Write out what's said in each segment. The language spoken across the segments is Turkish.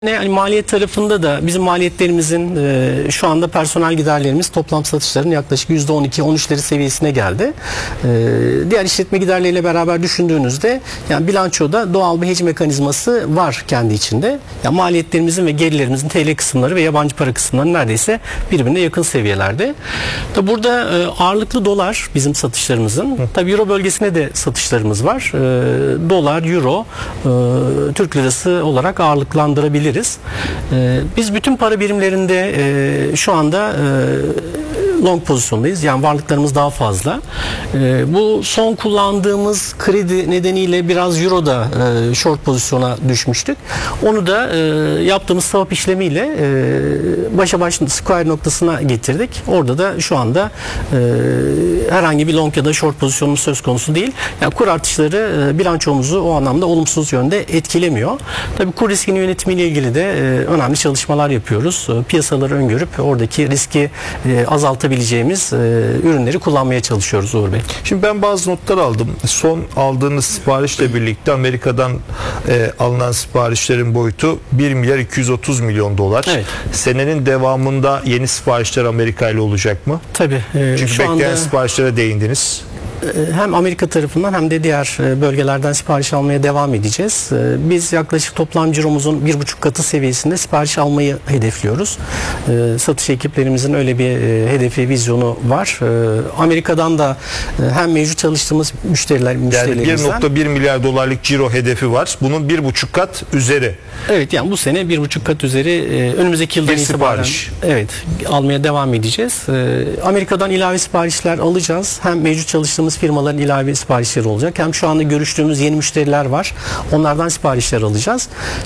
Yani maliyet tarafında da bizim maliyetlerimizin şu anda personel giderlerimiz toplam satışların yaklaşık %12-13'leri seviyesine geldi. Diğer işletme giderleriyle beraber düşündüğünüzde yani bilançoda doğal bir hedge mekanizması var kendi içinde. Yani maliyetlerimizin ve gelirlerimizin TL kısımları ve yabancı para kısımları neredeyse birbirine yakın seviyelerde. Tabi burada ağırlıklı dolar bizim satışlarımızın. Tabi Euro bölgesine de satışlarımız var. Dolar, Euro, Türk lirası olarak ağırlıklandırabiliriz. Biz bütün para birimlerinde şu anda long pozisyondayız. Yani varlıklarımız daha fazla. Bu son kullandığımız kredi nedeniyle biraz Euro'da short pozisyona düşmüştük. Onu da yaptığımız swap işlemiyle başa baş square noktasına getirdik. Orada da şu anda herhangi bir long ya da short pozisyonumuz söz konusu değil. Yani kur artışları bilançomuzu o anlamda olumsuz yönde etkilemiyor. Tabii kur riskini yönetimiyle ilgili de önemli çalışmalar yapıyoruz. Piyasaları öngörüp oradaki riski azaltabileceğimiz ürünleri kullanmaya çalışıyoruz Uğur Bey. Şimdi ben bazı notlar aldım. Son aldığınız siparişle birlikte Amerika'dan alınan siparişlerin boyutu 1 milyar 230 milyon dolar. Evet. Senenin devamında yeni siparişler Amerika ile olacak mı? Tabii. Çünkü bekleyen siparişlere değindiniz. Hem Amerika tarafından hem de diğer bölgelerden sipariş almaya devam edeceğiz. Biz yaklaşık toplam ciromuzun 1,5 katı seviyesinde sipariş almayı hedefliyoruz. Satış ekiplerimizin öyle bir hedefi, vizyonu var. Amerika'dan da hem mevcut çalıştığımız müşterilerimizden. Yani 1,1 milyar dolarlık ciro hedefi var. Bunun 1,5 kat üzeri. Evet, yani bu sene 1,5 kat üzeri önümüzdeki yıldan itibaren evet, almaya devam edeceğiz. Amerika'dan ilave siparişler alacağız. Hem mevcut çalıştığımız firmaların ilave siparişleri olacak. Hem şu anda görüştüğümüz yeni müşteriler var. Onlardan siparişler alacağız.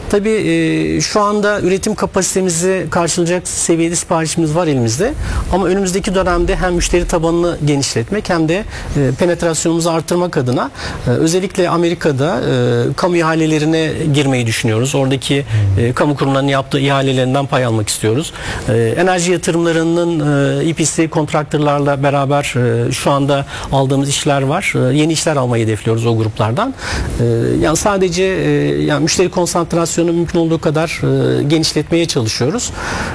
Tabii şu anda üretim kapasitemizi karşılayacak seviyede siparişimiz var elimizde. Ama önümüzdeki dönemde hem müşteri tabanını genişletmek hem de penetrasyonumuzu artırmak adına özellikle Amerika'da kamu ihalelerine girmeyi düşünüyoruz. Oradaki kamu kurumlarının yaptığı ihalelerinden pay almak istiyoruz. Enerji yatırımlarının EPC kontraktörlerle beraber şu anda aldığımız işler var. Yeni işler almayı hedefliyoruz o gruplardan. Yani sadece yani müşteri konsantrasyonu mümkün olduğu kadar genişletmeye çalışıyoruz.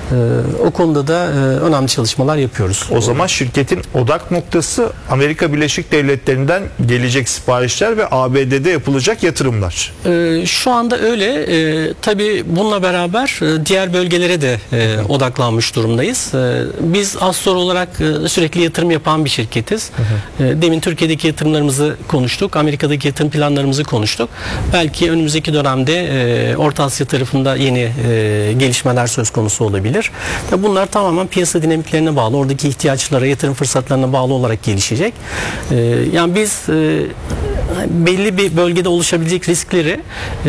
O konuda da önemli çalışmalar yapıyoruz. O zaman şirketin odak noktası Amerika Birleşik Devletleri'nden gelecek siparişler ve ABD'de yapılacak yatırımlar. Şu anda öyle. Tabii bununla beraber diğer bölgelere de odaklanmış durumdayız. Biz Astor olarak sürekli yatırım yapan bir şirketiz. Demin Türkiye'deki yatırımlarımızı konuştuk. Amerika'daki yatırım planlarımızı konuştuk. Belki önümüzdeki dönemde Orta Asya tarafında yeni gelişmeler söz konusu olabilir. Bunlar tamamen piyasa dinamiklerine bağlı. Oradaki ihtiyaçlara, yatırım fırsatlarına bağlı olarak gelişecek. Yani biz belli bir bölgede oluşabilecek riskleri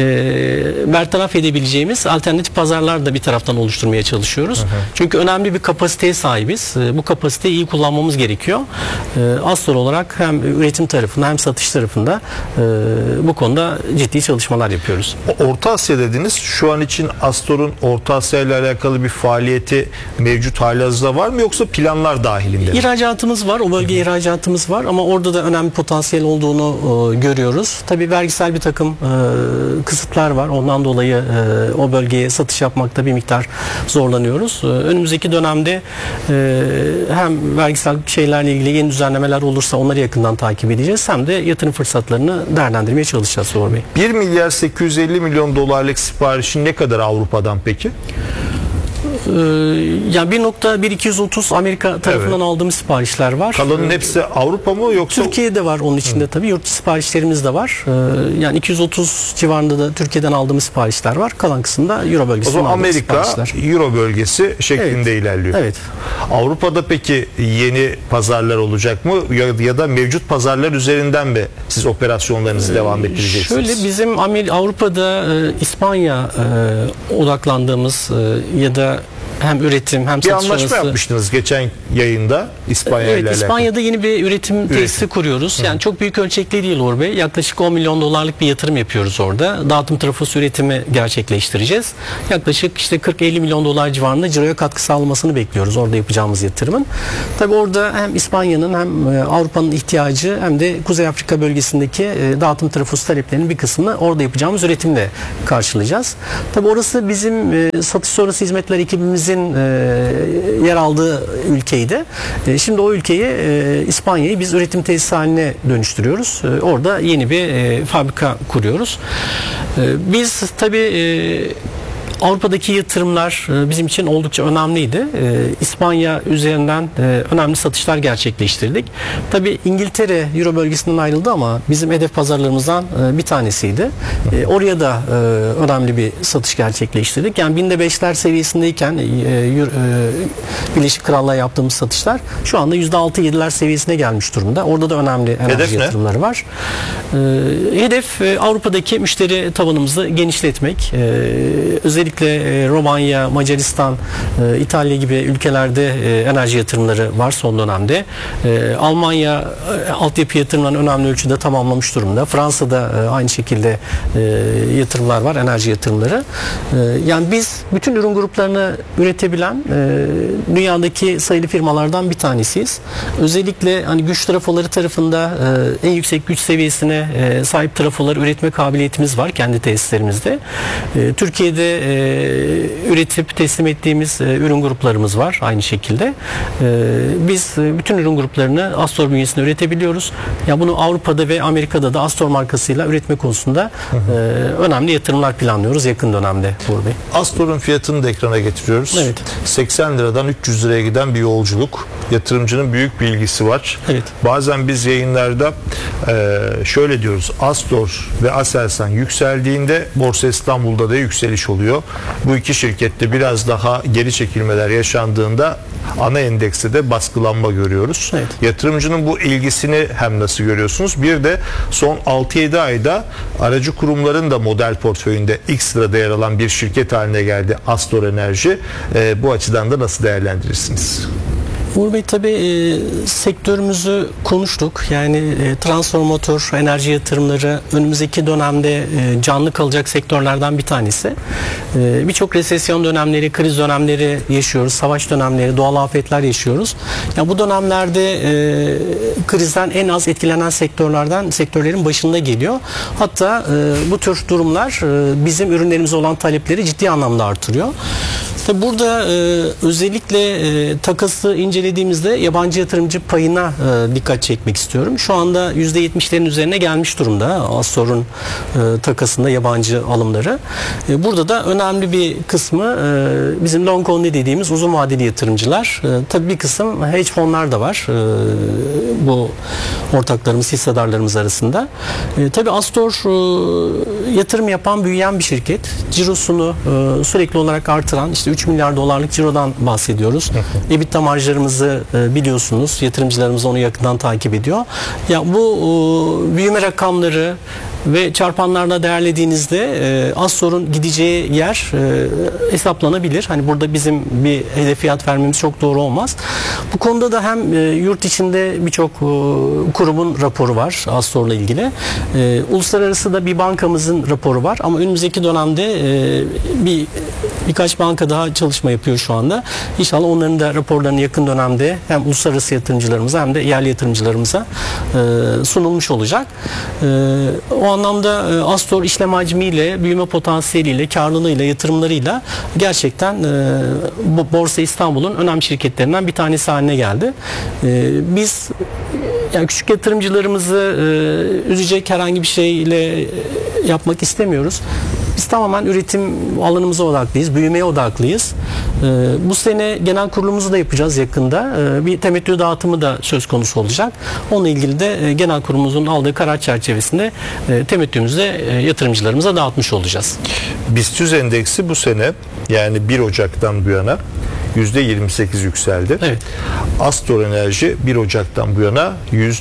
bertaraf edebileceğimiz alternatif pazarlar da bir taraftan oluşturmaya çalışıyoruz. Çünkü önemli bir kapasiteye sahibiz. Bu kapasiteyi iyi kullanmamız gerekiyor. Astor olarak hem üretim tarafında hem satış tarafında bu konuda ciddi çalışmalar yapıyoruz. Orta Asya dediniz. Şu an için Astor'un Orta Asya ile alakalı bir faaliyeti mevcut halihazırda var mı, yoksa planlar dahilinde mi? İhracatımız var. O bölgeye ihracatımız var ama orada da önemli potansiyel olduğunu görüyoruz. Tabii vergisel bir takım kısıtlar var. Ondan dolayı o bölgeye satış yapmakta bir miktar zorlanıyoruz. Önümüzdeki dönemde hem vergisel şeylerle ilgili yeni düzenlemeler olursa onları yakından takip edeceğiz. Hem de yatırım fırsatlarını değerlendirmeye çalışacağız Uğur Bey. 1 milyar 850 milyon dolarlık siparişin ne kadar Avrupa'dan peki? Yani 1.1230 Amerika tarafından aldığımız siparişler var. Kalanın hepsi Avrupa mı, yoksa? Türkiye'de var onun içinde tabii. Yurt dışı siparişlerimiz de var. Yani 230 civarında da Türkiye'den aldığımız siparişler var. Kalan kısımda Euro bölgesinden aldığımız siparişler. Amerika, Euro bölgesi şeklinde ilerliyor. Evet. Avrupa'da peki yeni pazarlar olacak mı, ya da mevcut pazarlar üzerinden mi siz operasyonlarınızı devam ettireceksiniz? Şöyle, bizim Avrupa'da İspanya odaklandığımız ya da hem üretim hem bir satış anlaşma arası. yapmıştınız geçen yayında İspanya ile alakalı. İspanya'da yeni bir üretim tesisi kuruyoruz. Yani çok büyük ölçekli değil Uğur Bey. Yaklaşık 10 milyon dolarlık bir yatırım yapıyoruz orada. Dağıtım trafosu üretimi gerçekleştireceğiz. Yaklaşık işte 40-50 milyon dolar civarında ciroya katkı sağlamasını bekliyoruz orada yapacağımız yatırımın. Tabii orada hem İspanya'nın hem Avrupa'nın ihtiyacı hem de Kuzey Afrika bölgesindeki dağıtım trafosu taleplerinin bir kısmını orada yapacağımız üretimle karşılayacağız. Tabii orası bizim satış sonrası hizmetler ekibimizin yer aldığı ülkeydi. Şimdi o ülkeyi İspanya'yı biz üretim tesisi haline dönüştürüyoruz. Orada yeni bir fabrika kuruyoruz. Biz tabii Avrupa'daki yatırımlar bizim için oldukça önemliydi. İspanya üzerinden önemli satışlar gerçekleştirdik. Tabii İngiltere Euro bölgesinden ayrıldı ama bizim hedef pazarlarımızdan bir tanesiydi. Oraya da önemli bir satış gerçekleştirdik. Yani binde 5'ler seviyesindeyken Birleşik Krallığa yaptığımız satışlar şu anda %6-7'ler seviyesine gelmiş durumda. Orada da önemli enerji yatırımları var. Hedef Avrupa'daki müşteri tabanımızı genişletmek. Özellikle Romanya, Macaristan, İtalya gibi ülkelerde enerji yatırımları var son dönemde. Almanya altyapı yatırımlarını önemli ölçüde tamamlamış durumda. Fransa'da aynı şekilde yatırımlar var, enerji yatırımları. Yani biz bütün ürün gruplarını üretebilen dünyadaki sayılı firmalardan bir tanesiyiz. Özellikle hani güç trafoları tarafında en yüksek güç seviyesine sahip trafoları üretme kabiliyetimiz var kendi tesislerimizde. Türkiye'de üretip teslim ettiğimiz ürün gruplarımız var aynı şekilde. Biz bütün ürün gruplarını Astor bünyesinde üretebiliyoruz. Ya bunu Avrupa'da ve Amerika'da da Astor markasıyla üretme konusunda önemli yatırımlar planlıyoruz yakın dönemde Uğur Bey. Astor'un fiyatını da ekrana getiriyoruz. Evet. 80 liradan 300 liraya giden bir yolculuk. Yatırımcının büyük bir ilgisi var. Evet. Bazen biz yayınlarda şöyle diyoruz. Astor ve Aselsan yükseldiğinde Borsa İstanbul'da da yükseliş oluyor. Bu iki şirkette biraz daha geri çekilmeler yaşandığında ana endekste de baskılanma görüyoruz. Evet. Yatırımcının bu ilgisini hem nasıl görüyorsunuz? Bir de son 6-7 ayda aracı kurumların da model portföyünde ilk sırada yer alan bir şirket haline geldi Astor Enerji. Bu açıdan da nasıl değerlendirirsiniz? Uğur Bey tabii sektörümüzü konuştuk. Yani transformatör, enerji yatırımları önümüzdeki dönemde canlı kalacak sektörlerden bir tanesi. Birçok resesyon dönemleri, kriz dönemleri yaşıyoruz. Savaş dönemleri, doğal afetler yaşıyoruz. Yani bu dönemlerde krizden en az etkilenen sektörlerin başında geliyor. Hatta bu tür durumlar bizim ürünlerimize olan talepleri ciddi anlamda artırıyor. Tabi burada özellikle takası incelediğimizde yabancı yatırımcı payına dikkat çekmek istiyorum. Şu anda %70'lerin üzerine gelmiş durumda Astor'un takasında yabancı alımları. Burada da önemli bir kısmı bizim long only dediğimiz uzun vadeli yatırımcılar. Tabi bir kısım hedge fonlar da var bu ortaklarımız, hissedarlarımız arasında. Tabi Astor yatırım yapan, büyüyen bir şirket. Cirosunu sürekli olarak artıran, işte 3 milyar dolarlık cirodan bahsediyoruz. EBITDA marjlarımızı biliyorsunuz. Yatırımcılarımız onu yakından takip ediyor. Ya bu büyüme rakamları ve çarpanlarla değerlediğinizde Astor'un gideceği yer hesaplanabilir. Hani burada bizim bir hedef fiyat vermemiz çok doğru olmaz. Bu konuda da hem yurt içinde birçok kurumun raporu var Astor'la ilgili. Uluslararası da bir bankamızın raporu var ama önümüzdeki dönemde birkaç banka daha çalışma yapıyor şu anda. İnşallah onların da raporlarını yakın dönemde hem uluslararası yatırımcılarımıza hem de yerli yatırımcılarımıza sunulmuş olacak. O anlamda Astor işlem hacmiyle, büyüme potansiyeliyle, karlılığıyla, yatırımlarıyla gerçekten Borsa İstanbul'un önemli şirketlerinden bir tanesi haline geldi. Biz yani küçük yatırımcılarımızı üzecek herhangi bir şeyle yapmak istemiyoruz. Biz tamamen üretim alanımıza odaklıyız, büyümeye odaklıyız. Bu sene genel kurulumuzu da yapacağız yakında. Bir temettü dağıtımı da söz konusu olacak. Onunla ilgili de genel kurulumuzun aldığı karar çerçevesinde temettümüzü de yatırımcılarımıza dağıtmış olacağız. BIST endeksi bu sene yani 1 Ocak'tan bu yana %28 yükseldi. Evet. Astor Enerji 1 Ocak'tan bu yana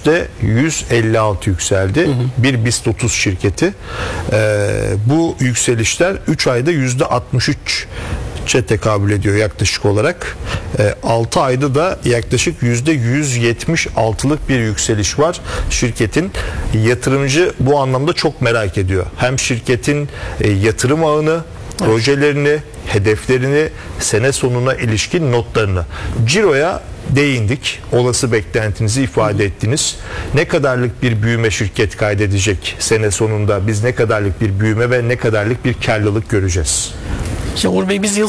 %156 yükseldi. Bir BIST 30 şirketi. Bu yükselişler 3 ayda %63 tekabül ediyor yaklaşık olarak. 6 ayda da yaklaşık %176'lık bir yükseliş var. Şirketin yatırımcı bu anlamda çok merak ediyor. Hem şirketin yatırım ağını, projelerini, hedeflerini, sene sonuna ilişkin notlarını. Ciro'ya değindik. Olası beklentinizi ifade ettiniz. Ne kadarlık bir büyüme şirket kaydedecek sene sonunda? Biz ne kadarlık bir büyüme ve ne kadarlık bir karlılık göreceğiz? Uğur Bey, biz yıl